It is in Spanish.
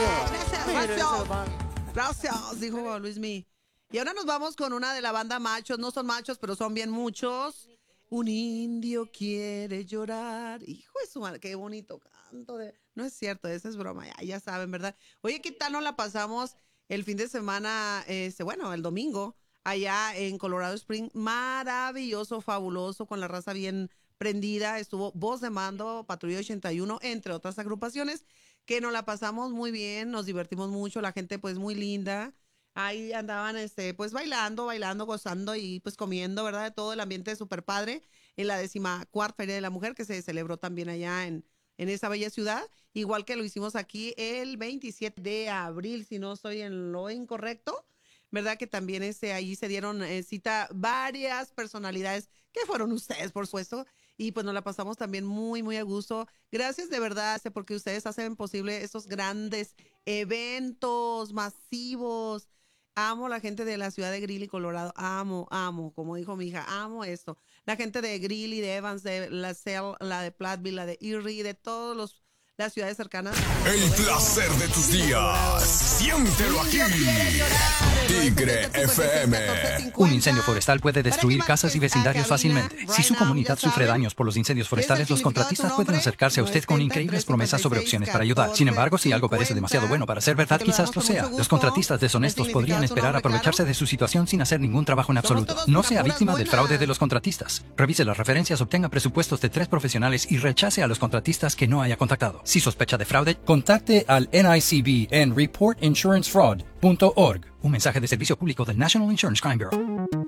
Gracias, dijo Luismi. Y ahora nos vamos con una de la banda Machos. No son machos, pero son bien muchos. Un indio quiere llorar. Hijo de su madre, qué bonito canto. No es cierto, esa es broma. Ya saben, ¿verdad? Oye, ¿qué tal nos la pasamos el fin de semana? Bueno, el domingo, allá en Colorado Springs. Maravilloso, fabuloso, con la raza bien prendida. Estuvo Voz de Mando, Patrulla 81, entre otras agrupaciones, que nos la pasamos muy bien, nos divertimos mucho, la gente pues muy linda. Ahí andaban, pues bailando, gozando y pues comiendo, ¿verdad? De todo el ambiente súper padre en la 14ª Feria de la Mujer que se celebró también allá en esa bella ciudad, igual que lo hicimos aquí el 27 de abril, si no estoy en lo incorrecto, ¿verdad? Que también ahí se dieron cita varias personalidades que fueron ustedes, por supuesto, y pues nos la pasamos también muy, muy a gusto. Gracias de verdad, porque ustedes hacen posible estos grandes eventos masivos. Amo la gente de la ciudad de Greeley, Colorado. Amo, como dijo mi hija, amo esto. La gente de Greeley, de Evans, de La Salle, la de Platteville, la de Erie, de todas las ciudades cercanas. El placer de tus días. Siéntelo aquí. Tigre FM. Un incendio forestal puede destruir casas y vecindarios fácilmente. Si su comunidad sufre daños por los incendios forestales, los contratistas pueden acercarse a usted con increíbles promesas sobre opciones para ayudar. Sin embargo, si algo parece demasiado bueno para ser verdad, quizás lo sea. Los contratistas deshonestos podrían esperar aprovecharse de su situación sin hacer ningún trabajo en absoluto. No sea víctima del fraude de los contratistas. Revise las referencias, obtenga presupuestos de 3 profesionales y rechace a los contratistas que no haya contactado. Si sospecha de fraude, contacte al NICB en reportinsurancefraud.org. Un mensaje de servicio público del National Insurance Crime Bureau.